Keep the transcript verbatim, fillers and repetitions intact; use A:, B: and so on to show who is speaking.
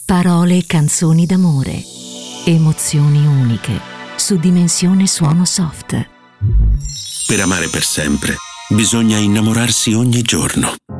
A: Parole e canzoni d'amore. Emozioni uniche. Su Dimensione Suono Soft.
B: Per amare per sempre, bisogna innamorarsi ogni giorno.